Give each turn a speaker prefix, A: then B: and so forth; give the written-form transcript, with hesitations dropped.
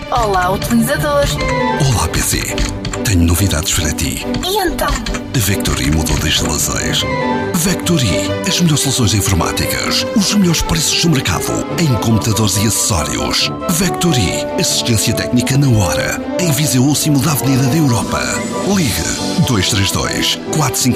A: Olá, utilizador.
B: Olá, PC. Tenho novidades para ti.
A: E então?
B: A Vectory mudou de instalações. Vectory, as melhores soluções informáticas, os melhores preços do mercado, em computadores e acessórios. Vectory, assistência técnica na hora, em Viseu, último da Avenida da Europa. Ligue 232 455